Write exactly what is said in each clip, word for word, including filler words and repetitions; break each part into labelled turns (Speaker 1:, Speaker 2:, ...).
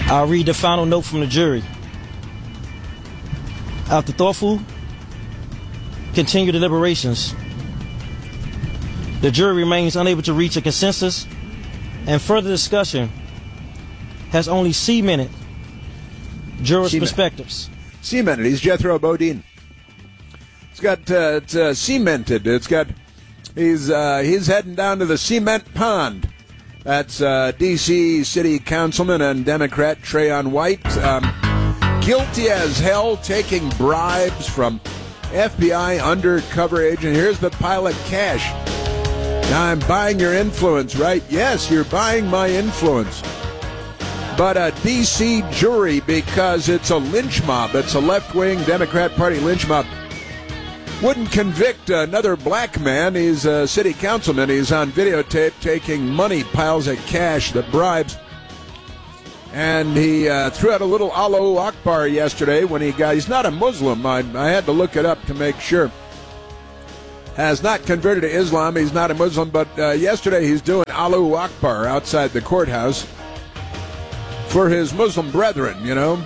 Speaker 1: I'll read the final note from the jury. After thoughtful, continued deliberations, the jury remains unable to reach a consensus, and further discussion has only cemented jurors'
Speaker 2: Cement.
Speaker 1: perspectives.
Speaker 2: Cemented. He's Jethro Bodine. It's got uh, it's uh, cemented. It's got. He's uh, he's heading down to the cement pond. That's uh, D C City Councilman and Democrat Trayon White, um, guilty as hell, taking bribes from F B I undercover agent. Here's the pile of cash. Now I'm buying your influence, right? Yes, you're buying my influence. But a D C jury, because it's a lynch mob, it's a left-wing Democrat Party lynch mob, wouldn't convict another black man. He's a city councilman. He's on videotape taking money, piles of cash, the bribes. And he uh, threw out a little Allahu Akbar yesterday when he got, he's not a Muslim. I, I had to look it up to make sure. Has not converted to Islam. He's not a Muslim, but uh, yesterday he's doing Allahu Akbar outside the courthouse for his Muslim brethren, you know.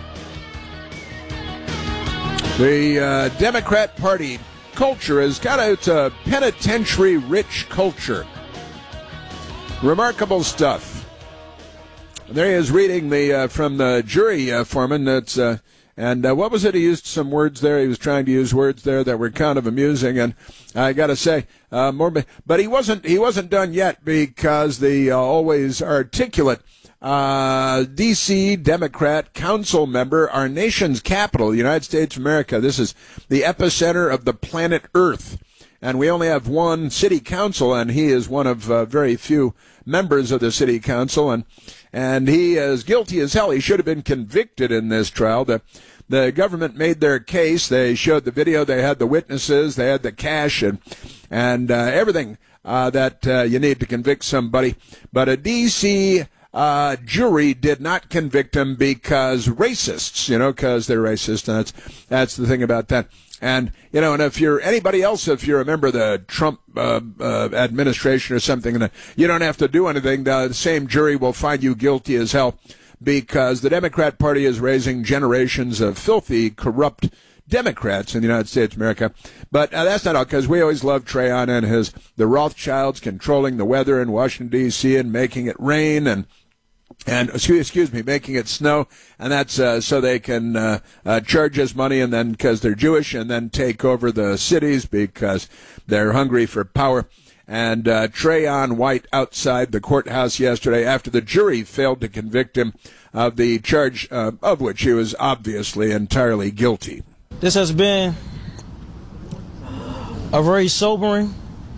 Speaker 2: The uh, Democrat Party culture is kind of, it's a penitentiary-rich culture. Remarkable stuff. There he is reading the uh, from the jury uh, foreman. That's uh, and uh, what was it? He used some words there. He was trying to use words there that were kind of amusing. And I got to say, uh, more. But he wasn't. He wasn't done yet because the uh, always articulate Uh, D C Democrat council member, our nation's capital, the United States of America. This is the epicenter of the planet Earth. And we only have one city council, and he is one of uh, very few members of the city council. And, and he is guilty as hell. He should have been convicted in this trial. The, the government made their case. They showed the video. They had the witnesses. They had the cash and, and uh, everything uh, that uh, you need to convict somebody. But a D C Uh, jury did not convict him because racists, you know, because they're racist. And that's, that's the thing about that. And, you know, and if you're anybody else, if you're a member of the Trump uh, uh, administration or something, and you don't have to do anything, the same jury will find you guilty as hell because the Democrat Party is raising generations of filthy, corrupt Democrats in the United States of America. But uh, that's not all, because we always love Trayon and his, the Rothschilds controlling the weather in Washington, D C and making it rain and And excuse, excuse me, making it snow, and that's uh, so they can uh, uh, charge us money, and then because they're Jewish, and then take over the cities because they're hungry for power. And uh, Trayon White outside the courthouse yesterday after the jury failed to convict him of the charge uh, of which he was obviously entirely guilty.
Speaker 1: This has been a very sobering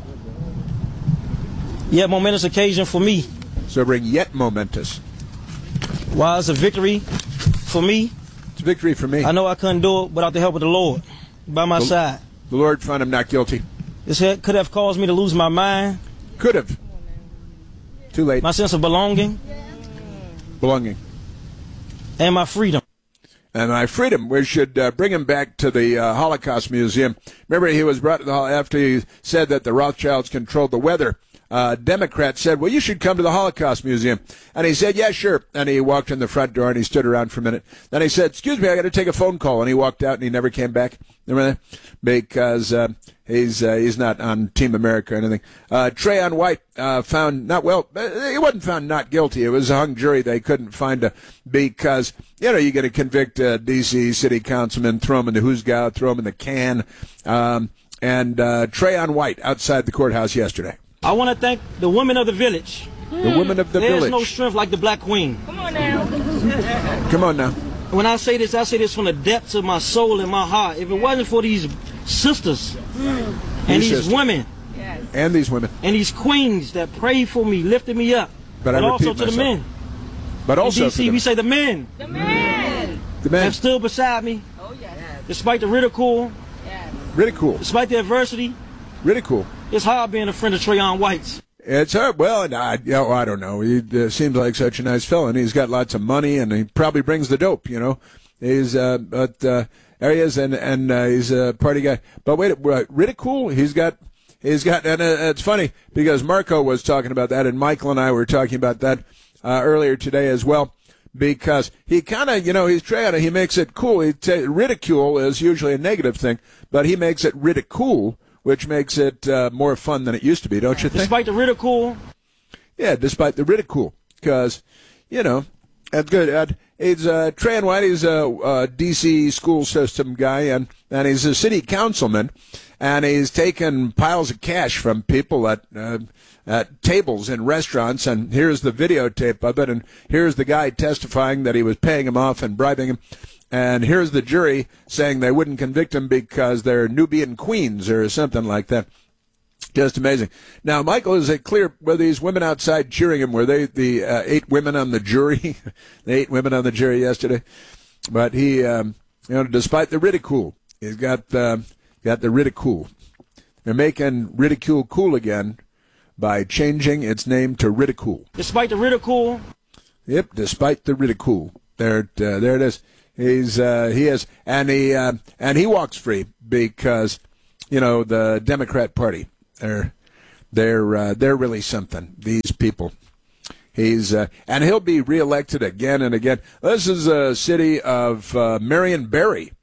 Speaker 1: yet momentous occasion for me.
Speaker 2: Sobering yet momentous.
Speaker 1: While it's a victory for me,
Speaker 2: it's a victory for me.
Speaker 1: I know I couldn't do it without the help of the Lord by my
Speaker 2: the,
Speaker 1: side.
Speaker 2: The Lord found him not guilty.
Speaker 1: This could have caused me to lose my mind.
Speaker 2: Could have. Too late.
Speaker 1: My sense of belonging.
Speaker 2: Belonging.
Speaker 1: And my freedom.
Speaker 2: And my freedom. We should uh, bring him back to the uh, Holocaust Museum. Remember, he was brought to the after he said that the Rothschilds controlled the weather. Uh, Democrat said, well, you should come to the Holocaust Museum. And he said, yeah, sure. And he walked in the front door and he stood around for a minute. Then he said, excuse me, I got to take a phone call. And he walked out and he never came back. Remember that? Because uh, he's uh, he's not on Team America or anything. Uh, Trayon White uh, found not, well, he wasn't found not guilty. It was a hung jury. They couldn't find a, because, you know, you're going to convict a D C city councilman, throw him in the hoosgow, throw him in the can. Um, and uh, Trayon White outside the courthouse yesterday.
Speaker 1: I want to thank the women of the village.
Speaker 2: The women of the
Speaker 1: There's
Speaker 2: village.
Speaker 1: There's no strength like the Black Queen.
Speaker 3: Come on now.
Speaker 2: Come on now.
Speaker 1: When I say this, I say this from the depths of my soul and my heart. If it wasn't for these sisters mm. and these, these sisters. women
Speaker 3: yes.
Speaker 2: and these women
Speaker 1: and these queens that prayed for me, lifted me up,
Speaker 2: but,
Speaker 1: but
Speaker 2: I
Speaker 1: also
Speaker 2: myself.
Speaker 1: to the men.
Speaker 2: But also
Speaker 1: in D C,
Speaker 2: to
Speaker 1: we say the men.
Speaker 3: The men.
Speaker 2: The men
Speaker 1: have stood beside me.
Speaker 3: Oh yes.
Speaker 1: Despite the ridicule.
Speaker 3: Yes.
Speaker 2: Ridicule.
Speaker 1: Despite the adversity.
Speaker 2: Ridicule.
Speaker 1: It's hard being a friend of Trayon White's.
Speaker 2: It's hard. Well, I, you know, I don't know. He uh, seems like such a nice fellow, and he's got lots of money, and he probably brings the dope, you know. He's, uh, but, uh, there he is, and, and, uh, he's a party guy. But wait, uh, ridicule? He's got, he's got, and uh, it's funny, because Marco was talking about that, and Michael and I were talking about that, uh, earlier today as well. because he kind of, you know, he's trying to, he makes it cool. He t- ridicule is usually a negative thing, but he makes it ridicule, which makes it uh, more fun than it used to be, don't you think?
Speaker 1: Despite the ridicule?
Speaker 2: Yeah, despite the ridicule, because, you know, that's good. Uh, he's uh, Tran White. He's a, a D C school system guy, and, and he's a city councilman, and he's taken piles of cash from people at uh, at tables in restaurants. And here's the videotape of it, and here's the guy testifying that he was paying him off and bribing him. And here's the jury saying they wouldn't convict him because they're Nubian queens or something like that. Just amazing. Now, Michael, is it clear were these women outside cheering him? Were they the uh, eight women on the jury? The eight women on the jury yesterday. But he, um, you know, despite the ridicule, he's got uh, got the ridicule. They're making ridicule cool again by changing its name to ridicule.
Speaker 1: Despite the ridicule.
Speaker 2: Yep, despite the ridicule. There, uh, there it is. He's uh, he is, and he uh, and he walks free because, you know, the Democrat Party. They're they're uh, they're really something. These people. He's uh, and he'll be reelected again and again. This is a city of uh, Marion Barry.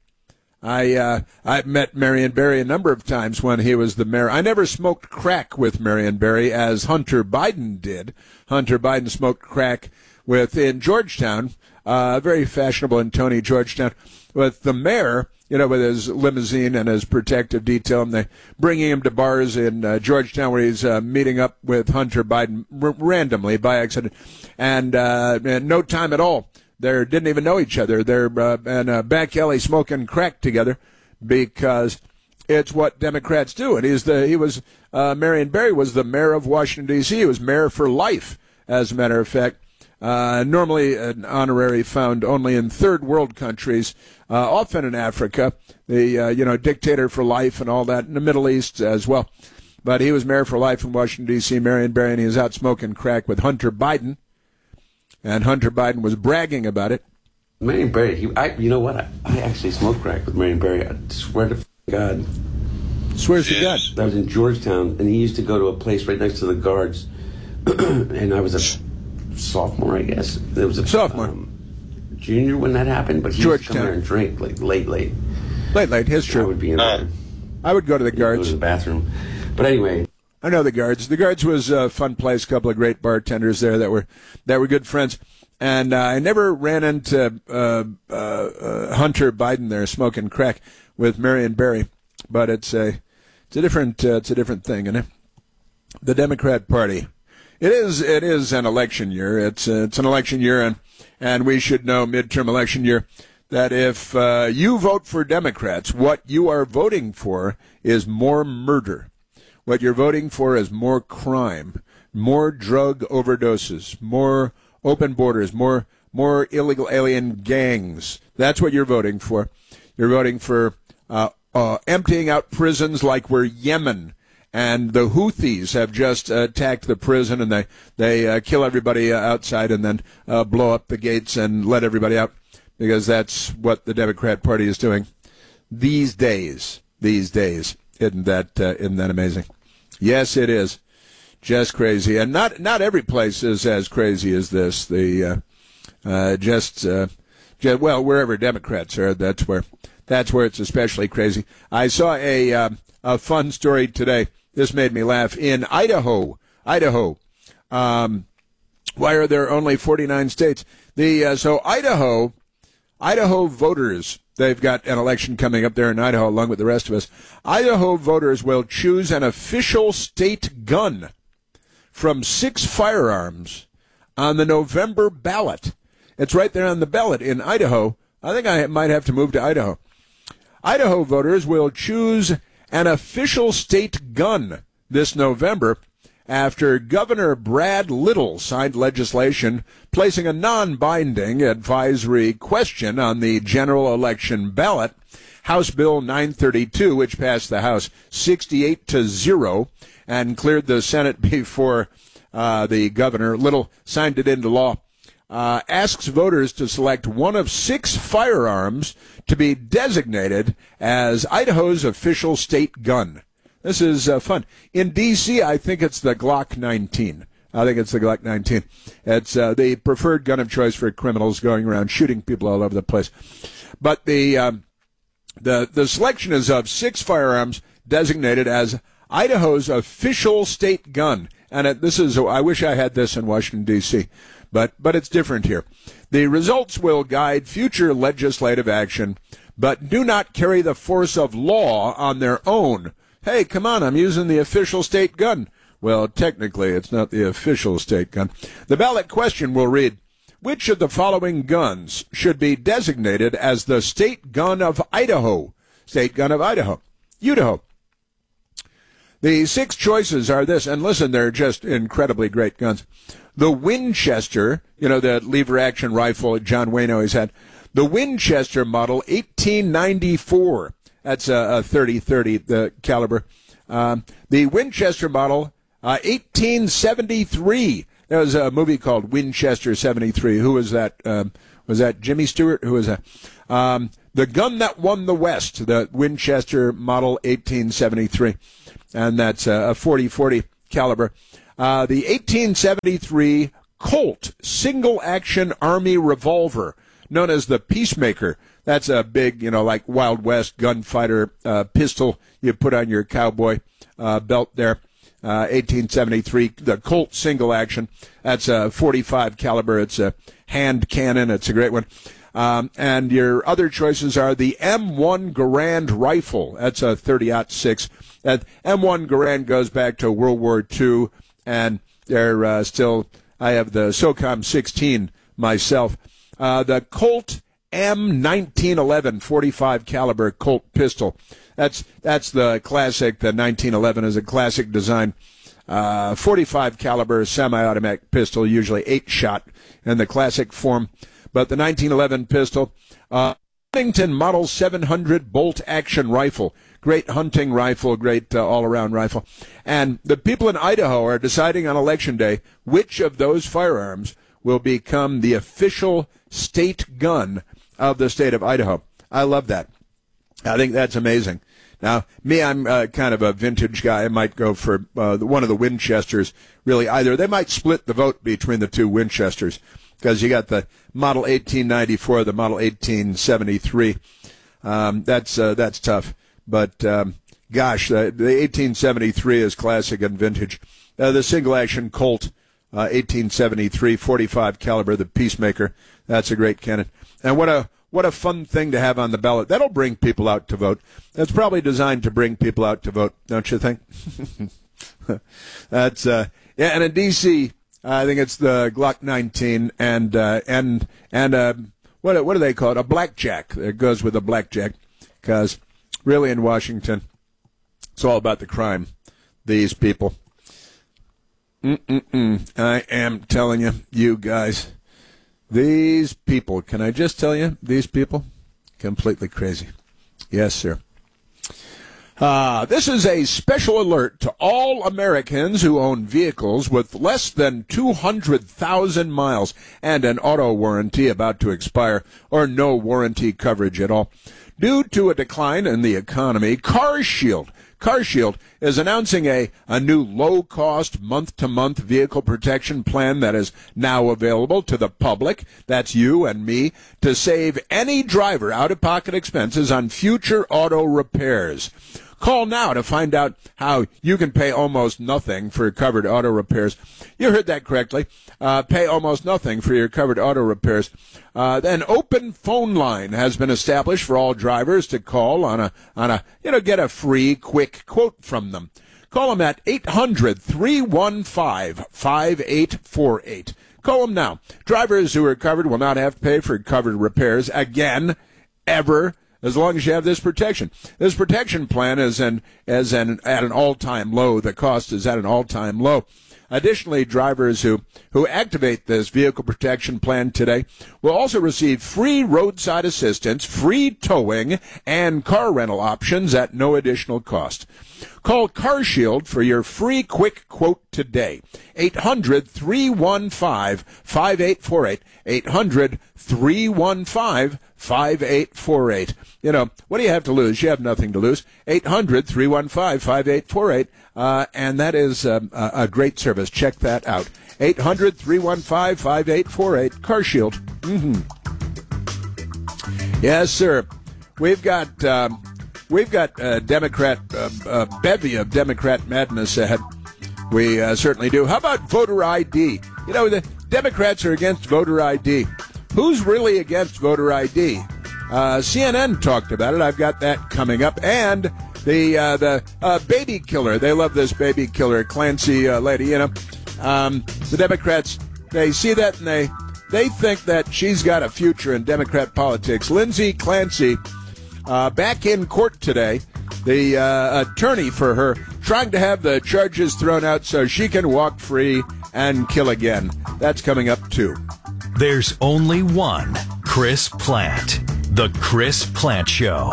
Speaker 2: I uh, I met Marion Barry a number of times when he was the mayor. I never smoked crack with Marion Barry as Hunter Biden did. Hunter Biden smoked crack with in Georgetown, uh, very fashionable in Tony, Georgetown, with the mayor. You know, with his limousine and his protective detail, and they bringing him to bars in uh, Georgetown where he's uh, meeting up with Hunter Biden r- randomly by accident, and, uh, and no time at all. They didn't even know each other. They're uh, in a back alley smoking crack together because it's what Democrats do. And he's the he was uh, Marion Barry was the mayor of Washington D C. He was mayor for life, as a matter of fact. Uh, normally an honorary found only in third world countries, uh, often in Africa, the, uh, you know, dictator for life and all that, in the Middle East as well. But he was mayor for life in Washington, D C, Marion Barry, and he was out smoking crack with Hunter Biden. And Hunter Biden was bragging about it.
Speaker 3: Marion Barry, he, I, you know what? I, I actually smoked crack with Marion Barry. I swear to God.
Speaker 2: Swears to God.
Speaker 3: I was in Georgetown, and he used to go to a place right next to the guards. And I was a sophomore, I guess. It was a
Speaker 2: sophomore,
Speaker 3: um, junior when that happened. But he used to come there and drink like late, late,
Speaker 2: late, late. His true.
Speaker 3: I would be in there.
Speaker 2: I would go to the guards.
Speaker 3: Go to the bathroom. But anyway,
Speaker 2: I know the guards. The guards was a fun place. A couple of great bartenders there that were that were good friends. And uh, I never ran into uh, uh, uh, Hunter Biden there smoking crack with Marion Barry, but it's a it's a different uh, it's a different thing, isn't it? The Democrat Party. It is. It is an election year. It's uh, it's an election year, and and we should know midterm election year that if uh, you vote for Democrats, what you are voting for is more murder. What you're voting for is more crime, more drug overdoses, more open borders, more more illegal alien gangs. That's what you're voting for. You're voting for uh, uh, emptying out prisons like we're Yemen. And the Houthis have just uh, attacked the prison, and they they uh, kill everybody uh, outside, and then uh, blow up the gates and let everybody out, because that's what the Democrat Party is doing these days. These days, isn't that uh, isn't that amazing? Yes, it is, just crazy, and not not every place is as crazy as this. The uh, uh, just, uh, just well, wherever Democrats are, that's where that's where it's especially crazy. I saw a uh, a fun story today. This made me laugh. In Idaho, Idaho, um, why are there only forty-nine states? The uh, so Idaho, Idaho voters, they've got an election coming up there in Idaho along with the rest of us. Idaho voters will choose an official state gun from six firearms on the November ballot. It's right there on the ballot in Idaho. I think I might have to move to Idaho. Idaho voters will choose an official state gun this November after Governor Brad Little signed legislation placing a non-binding advisory question on the general election ballot, House Bill nine thirty-two, which passed the House sixty-eight to zero and cleared the Senate before uh, the governor. Little signed it into law. Uh, asks voters to select one of six firearms to be designated as Idaho's official state gun. This is uh, fun. In D C, I think it's the Glock nineteen. I think it's the Glock nineteen. It's uh, the preferred gun of choice for criminals going around shooting people all over the place. But the um, the the selection is of six firearms designated as Idaho's official state gun. And it, this is, I wish I had this in Washington, D C, but but it's different here. The results will guide future legislative action, but do not carry the force of law on their own. Hey, come on, I'm using the official state gun. Well, technically, it's not the official state gun. The ballot question will read, which of the following guns should be designated as the state gun of Idaho? State gun of Idaho. Idaho. The six choices are this, and listen, they're just incredibly great guns. The Winchester, you know, the lever-action rifle John Wayne always had. The Winchester model eighteen ninety-four. That's a, a thirty thirty, the caliber. Um, the Winchester model uh, eighteen seventy-three. There was a movie called Winchester seventy-three. Who was that? Um, was that Jimmy Stewart? Who was that? Um, the gun that won the West, the Winchester model eighteen seventy-three. And that's a forty forty caliber. Uh, the eighteen seventy-three Colt single-action Army revolver, known as the Peacemaker. That's a big, you know, like Wild West gunfighter uh, pistol you put on your cowboy uh, belt there. Uh, eighteen seventy-three, the Colt single action. That's a forty-five caliber. It's a hand cannon. It's a great one. Um, and your other choices are the M one Garand rifle. That's a thirty aught six. That M one Garand goes back to World War Two, and they're uh, still. I have the SOCOM sixteen myself. Uh, the Colt M nineteen eleven forty-five caliber Colt pistol. That's that's the classic. The nineteen eleven is a classic design. Uh, forty-five caliber semi-automatic pistol, usually eight shot in the classic form. But the nineteen eleven pistol, uh, Remington Model seven hundred bolt action rifle. Great hunting rifle, great uh, all-around rifle. And the people in Idaho are deciding on Election Day which of those firearms will become the official state gun of the state of Idaho. I love that. I think that's amazing. Now, me, I'm uh, kind of a vintage guy. I might go for uh, one of the Winchesters, really either. They might split the vote between the two Winchesters because you got the Model eighteen ninety-four, the Model eighteen seventy-three. Um, that's uh, that's tough. But, um, gosh, the, the eighteen seventy-three is classic and vintage. Uh, the single-action Colt, uh, eighteen seventy-three, forty-five caliber, the Peacemaker. That's a great cannon. And what a what a fun thing to have on the ballot. That'll bring people out to vote. That's probably designed to bring people out to vote, don't you think? That's uh, yeah. And in D C, uh, I think it's the Glock nineteen and uh, and and uh, what what do they call it? A blackjack. It goes with a blackjack because. Really, in Washington, it's all about the crime. These people. Mm-mm-mm. I am telling you, you guys, these people, can I just tell you, these people, completely crazy. Yes, sir. Uh, this is a special alert to all Americans who own vehicles with less than two hundred thousand miles and an auto warranty about to expire or no warranty coverage at all. Due to a decline in the economy, CarShield, CarShield is announcing a, a new low-cost month-to-month vehicle protection plan that is now available to the public, that's you and me, to save any driver out-of-pocket expenses on future auto repairs. Call now to find out how you can pay almost nothing for covered auto repairs. You heard that correctly. Uh, pay almost nothing for your covered auto repairs. Uh, an open phone line has been established for all drivers to call on a, on a, you know, get a free, quick quote from them. Call them at eight hundred, three one five, five eight four eight. Call them now. Drivers who are covered will not have to pay for covered repairs again, ever, as long as you have this protection. This protection plan is an, is an, at an all-time low. The cost is at an all-time low. Additionally, drivers who, who activate this vehicle protection plan today will also receive free roadside assistance, free towing, and car rental options at no additional cost. Call CarShield for your free quick quote today. eight hundred, three one five, five eight four eight. eight hundred, three one five, five eight four eight. You know, what do you have to lose? You have nothing to lose. eight hundred, three one five, five eight four eight. uh, and that is um, a, a great service. Check that out. eight hundred, three one five, five eight four eight, CarShield. Mm-hmm. Yes, sir. We've got um, we've got a Democrat uh, a bevy of Democrat madness ahead. We uh, certainly do. How about voter I D? You know, the Democrats are against voter I D. Who's really against voter I D? Uh, C N N talked about it. I've got that coming up. And the uh, the uh, baby killer. They love this baby killer, Clancy uh, lady. You know, um, the Democrats, they see that and they they think that she's got a future in Democrat politics. Lindsay Clancy, uh, back in court today. The uh, attorney for her trying to have the charges thrown out so she can walk free and kill again. That's coming up too.
Speaker 4: There's only one Chris Plante. The Chris Plante Show.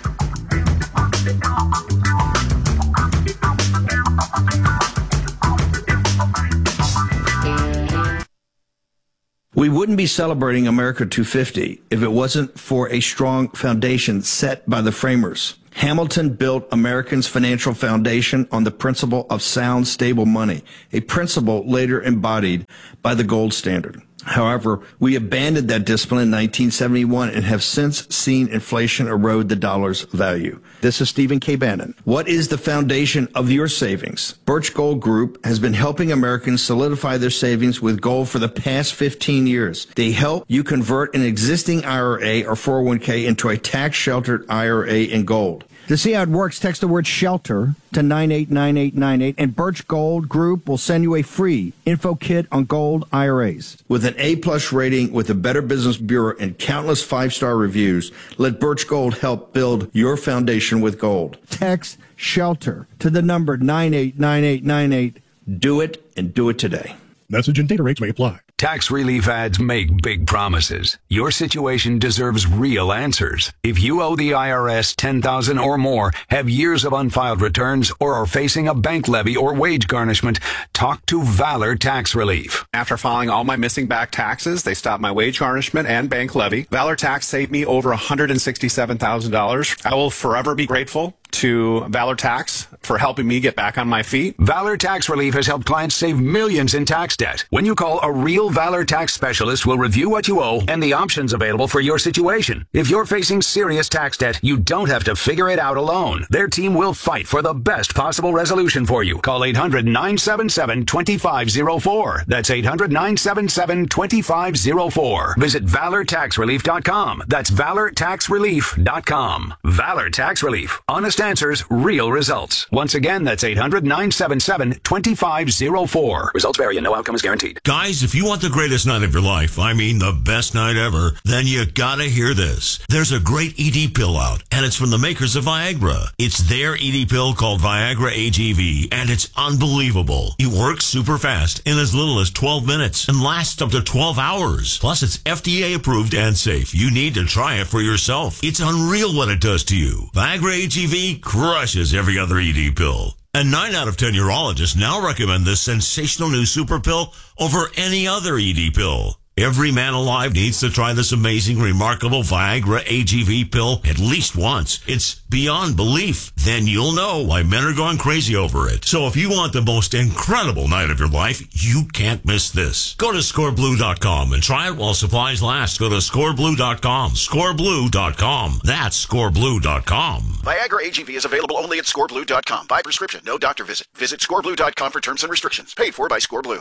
Speaker 5: We wouldn't be celebrating America two fifty if it wasn't for a strong foundation set by the framers. Hamilton built Americans' financial foundation on the principle of sound, stable money, a principle later embodied by the gold standard. However, we abandoned that discipline in nineteen seventy-one and have since seen inflation erode the dollar's value. This is Stephen K. Bannon. What is the foundation of your savings? Birch Gold Group has been helping Americans solidify their savings with gold for the past fifteen years. They help you convert an existing I R A or four oh one k into a tax-sheltered I R A in gold.
Speaker 6: To see how it works, text the word SHELTER to nine eight nine eight nine eight, and Birch Gold Group will send you a free info kit on gold I R As.
Speaker 5: With an A-plus rating with the Better Business Bureau and countless five-star reviews, let Birch Gold help build your foundation with gold.
Speaker 6: Text SHELTER to the number nine eight nine eight nine eight.
Speaker 5: Do it, and do it today.
Speaker 7: Message and data rates may apply.
Speaker 4: Tax relief ads make big promises. Your situation deserves real answers. If you owe the I R S ten thousand dollars or more, have years of unfiled returns, or are facing a bank levy or wage garnishment, talk to Valor Tax Relief.
Speaker 8: After filing all my missing back taxes, they stopped my wage garnishment and bank levy. Valor Tax saved me over one hundred sixty-seven thousand dollars. I will forever be grateful to Valor Tax for helping me get back on my feet.
Speaker 4: Valor Tax Relief has helped clients save millions in tax debt. When you call, a real Valor Tax specialist will review what you owe and the options available for your situation. If you're facing serious tax debt, you don't have to figure it out alone. Their team will fight for the best possible resolution for you. Call eight hundred nine seven seven two five zero four. That's eight hundred nine seven seven two five zero four. Visit valor tax relief dot com. That's valor tax relief dot com. Valor Tax Relief. Honest answers, real results. Once again, that's eight hundred nine seven seven two five zero four. Results vary and no outcome is guaranteed.
Speaker 9: Guys, if you want the greatest night of your life, I mean the best night ever, then you gotta hear this. There's a great E D pill out, and it's from the makers of Viagra. It's their E D pill called Viagra A G V, and it's unbelievable. It works super fast in as little as twelve minutes and lasts up to twelve hours. Plus, it's F D A approved and safe. You need to try it for yourself. It's unreal what it does to you. Viagra A G V crushes every other E D pill. And nine out of ten urologists now recommend this sensational new super pill over any other E D pill. Every man alive needs to try this amazing, remarkable Viagra A G V pill at least once. It's beyond belief. Then you'll know why men are going crazy over it. So if you want the most incredible night of your life, you can't miss this. Go to score blue dot com and try it while supplies last. Go to score blue dot com. score blue dot com. That's score blue dot com.
Speaker 10: Viagra A G V is available only at score blue dot com. By prescription, no doctor visit. Visit score blue dot com for terms and restrictions. Paid for by ScoreBlue.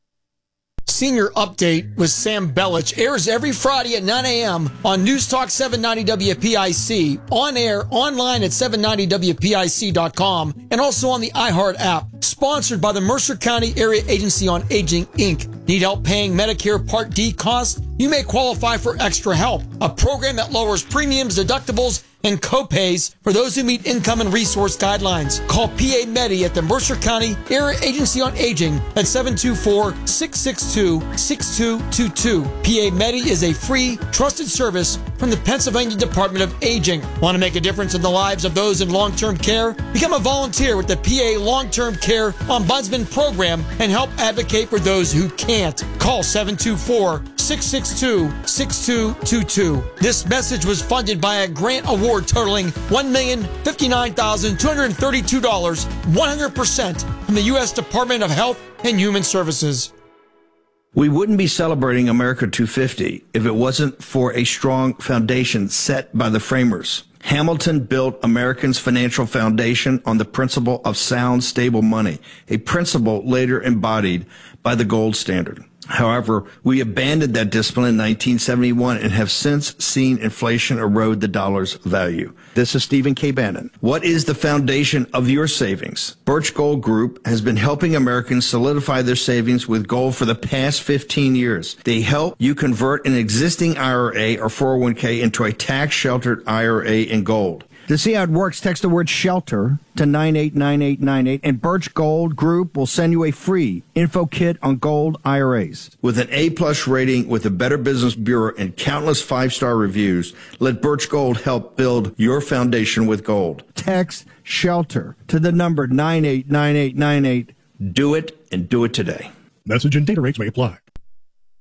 Speaker 11: Senior Update with Sam Belich airs every Friday at nine a.m. on News Talk seven ninety W P I C, on air, online at seven ninety W P I C dot com, and also on the iHeart app. Sponsored by the Mercer County Area Agency on Aging, Incorporated. Need help paying Medicare Part D costs? You may qualify for Extra Help, a program that lowers premiums, deductibles, and copays for those who meet income and resource guidelines. Call P A Medi at the Mercer County Area Agency on Aging at seven two four, six six two, six two two two. P A Medi is a free, trusted service from the Pennsylvania Department of Aging. Want to make a difference in the lives of those in long-term care? Become a volunteer with the P A Long-Term Care Ombudsman Program and help advocate for those who can't. Call seven two four, six six two, six two two two. This message was funded by a grant award totaling one million fifty-nine thousand two hundred thirty-two dollars, one hundred percent from the U S Department of Health and Human Services.
Speaker 5: We wouldn't be celebrating America two fifty if it wasn't for a strong foundation set by the framers. Hamilton built Americans' financial foundation on the principle of sound, stable money, a principle later embodied by the gold standard. However, we abandoned that discipline in nineteen seventy-one and have since seen inflation erode the dollar's value. This is Stephen K. Bannon. What is the foundation of your savings? Birch Gold Group has been helping Americans solidify their savings with gold for the past fifteen years. They help you convert an existing I R A or four oh one k into a tax-sheltered I R A in gold.
Speaker 6: To see how it works, text the word SHELTER to nine eight nine eight nine eight, and Birch Gold Group will send you a free info kit on gold I R As.
Speaker 5: With an A-plus rating with the Better Business Bureau and countless five-star reviews, let Birch Gold help build your foundation with gold.
Speaker 6: Text SHELTER to the number nine eight nine eight nine eight.
Speaker 5: Do it, and do it today.
Speaker 7: Message and data rates may apply.